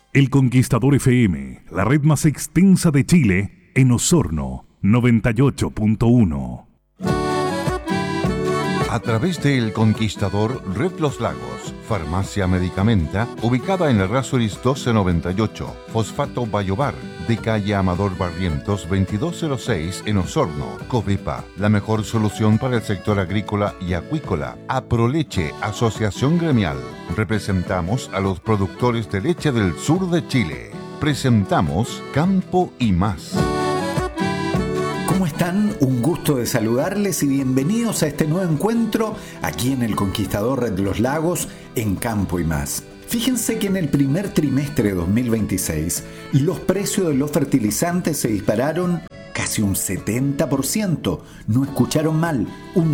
El Conquistador FM, la red más extensa de Chile, en Osorno, 98.1. A través de El Conquistador, Red Los Lagos, Farmacia Medicamenta, ubicada en Errázuriz 1298, Fosfato Bayobar, de calle Amador Barrientos 2206 en Osorno, Covepa, la mejor solución para el sector agrícola y acuícola. Aproleche, Asociación Gremial. Representamos a los productores de leche del sur de Chile. Presentamos Campo y Más. ¿Cómo están? Un gusto de saludarles y bienvenidos a este nuevo encuentro aquí en El Conquistador Red Los Lagos en Campo y Más. Fíjense que en el primer trimestre de 2026 los precios de los fertilizantes se dispararon casi un 70%. No escucharon mal, un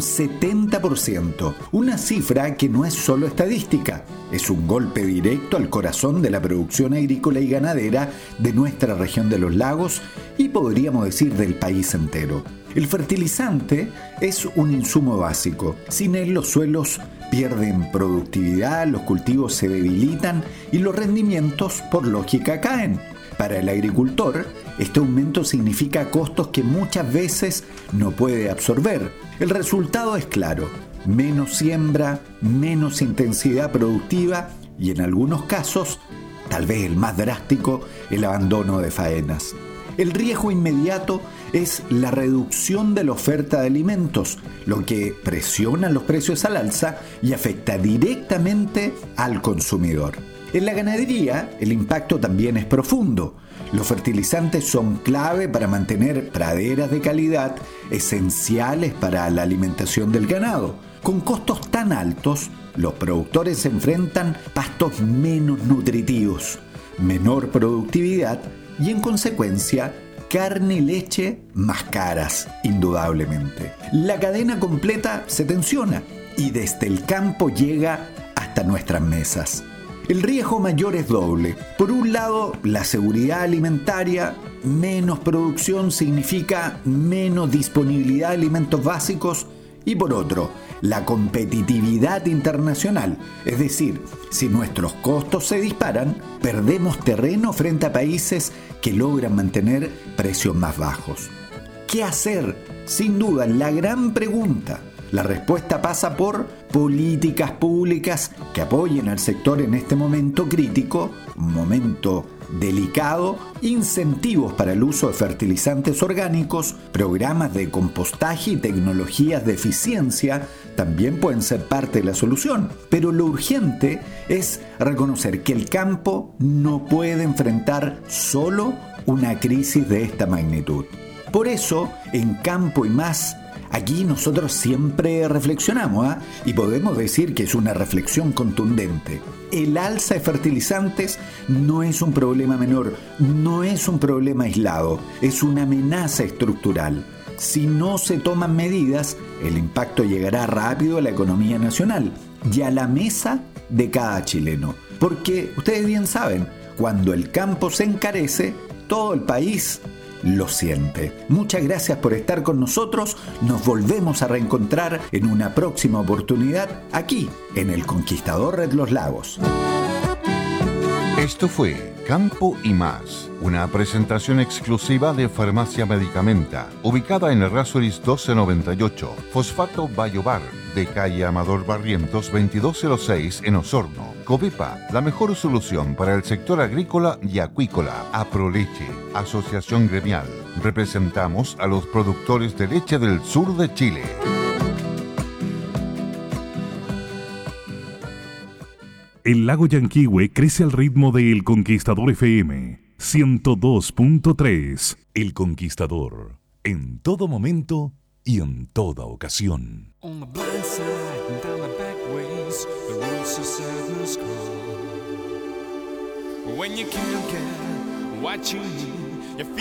70%. Una cifra que no es solo estadística, es un golpe directo al corazón de la producción agrícola y ganadera de nuestra región de los lagos y podríamos decir del país entero. El fertilizante es un insumo básico. Sin él los suelos pierden productividad, los cultivos se debilitan y los rendimientos por lógica caen. Para el agricultor, este aumento significa costos que muchas veces no puede absorber. El resultado es claro: menos siembra, menos intensidad productiva y en algunos casos, tal vez el más drástico, el abandono de faenas. El riesgo inmediato es la reducción de la oferta de alimentos, lo que presiona los precios al alza y afecta directamente al consumidor. En la ganadería, el impacto también es profundo. Los fertilizantes son clave para mantener praderas de calidad, esenciales para la alimentación del ganado. Con costos tan altos, los productores se enfrentan pastos menos nutritivos, menor productividad y, en consecuencia, carne y leche más caras, indudablemente. La cadena completa se tensiona y desde el campo llega hasta nuestras mesas. El riesgo mayor es doble. Por un lado, la seguridad alimentaria. Menos producción significa menos disponibilidad de alimentos básicos. Y por otro, la competitividad internacional. Es decir, si nuestros costos se disparan, perdemos terreno frente a países que logran mantener precios más bajos. ¿Qué hacer? Sin duda, la gran pregunta. La respuesta pasa por políticas públicas que apoyen al sector en este momento crítico, un momento delicado, incentivos para el uso de fertilizantes orgánicos, programas de compostaje y tecnologías de eficiencia también pueden ser parte de la solución. Pero lo urgente es reconocer que el campo no puede enfrentar solo una crisis de esta magnitud. Por eso, en Campo y Más, aquí nosotros siempre reflexionamos, y podemos decir que es una reflexión contundente. El alza de fertilizantes no es un problema menor, no es un problema aislado, es una amenaza estructural. Si no se toman medidas, el impacto llegará rápido a la economía nacional y a la mesa de cada chileno. Porque ustedes bien saben, cuando el campo se encarece, todo el país lo siente. Muchas gracias por estar con nosotros. Nos volvemos a reencontrar en una próxima oportunidad aquí en El Conquistador Red Los Lagos. Esto fue Campo y Más, una presentación exclusiva de Farmacia Medicamenta, ubicada en Errázuriz 1298, Fosfato Bayobar, de calle Amador Barrientos 2206 en Osorno. Covepa, la mejor solución para el sector agrícola y acuícola. Aproleche, Asociación Gremial. Representamos a los productores de leche del sur de Chile. El lago Yanquihue crece al ritmo de El Conquistador FM 102.3. El Conquistador, en todo momento y en toda ocasión. On the blind side and down the back ways, the road's so sadness call. When you can't get what you need.